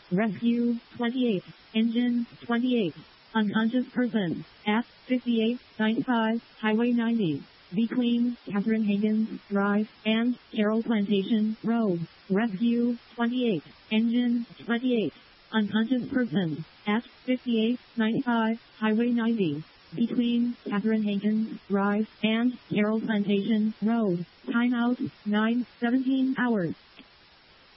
Rescue 28. Engine 28. Unconscious person at 5895 Highway 90. Between Catherine Hagen Drive and Carroll Plantation Road. Rescue 28. Engine 28. Unconscious person at 5895 Highway 90. Between Catherine Hagen Drive and Carroll Plantation Road. Timeout 9:17 hours.